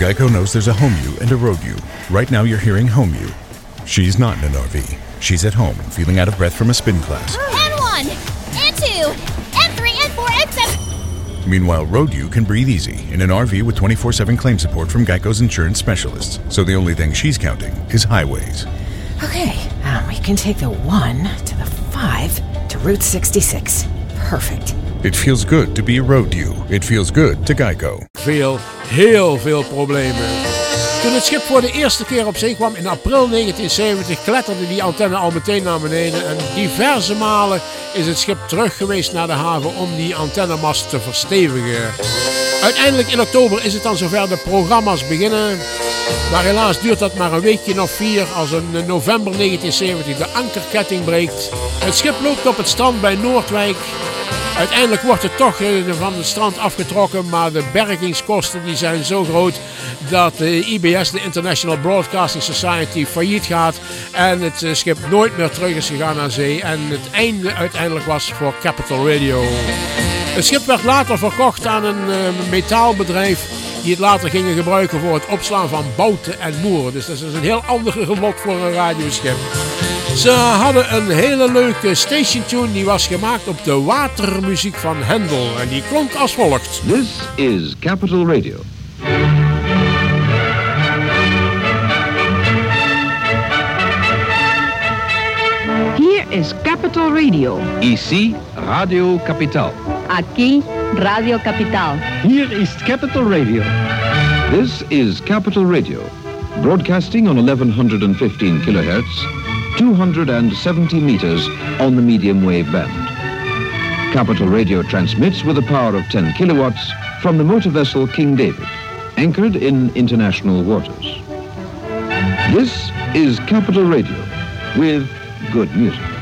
Geico knows there's a home you and a road you. Right now you're hearing home you. She's not in an RV. She's at home, feeling out of breath from a spin class. And 1, and 2, and 3, and 4, and 7. Meanwhile, road you can breathe easy in an RV with 24/7 claim support from Geico's insurance specialists. So the only thing she's counting is highways. Okay, we can take the 1 to the 5 to Route 66. Perfect. It feels good to be a road you. It feels good to Geico. Heel veel problemen. Toen het schip voor de eerste keer op zee kwam in april 1970 kletterde die antenne al meteen naar beneden en diverse malen is het schip terug geweest naar de haven om die antennemast te verstevigen. Uiteindelijk in oktober is het dan zover de programma's beginnen. Maar helaas duurt dat maar een weekje of 4 als in november 1970 de ankerketting breekt. Het schip loopt op het strand bij Noordwijk. Uiteindelijk wordt het toch van het strand afgetrokken, maar de bergingskosten die zijn zo groot dat de IBS, de International Broadcasting Society, failliet gaat en het schip nooit meer terug is gegaan aan zee. En het einde uiteindelijk was voor Capital Radio. Het schip werd later verkocht aan een metaalbedrijf die het later gingen gebruiken voor het opslaan van bouten en moeren. Dus dat is een heel ander genot voor een radioschip. Ze hadden een hele leuke station tune die was gemaakt op de watermuziek van Handel en die klonk als volgt. This is Capital Radio. Hier is Capital Radio. Ici Radio Capital. Aquí Radio Capital. Hier is Capital Radio. This is Capital Radio, broadcasting on 1115 kilohertz, 270 meters on the medium wave band. Capital Radio transmits with a power of 10 kilowatts from the motor vessel King David, anchored in international waters. This is Capital Radio with good music.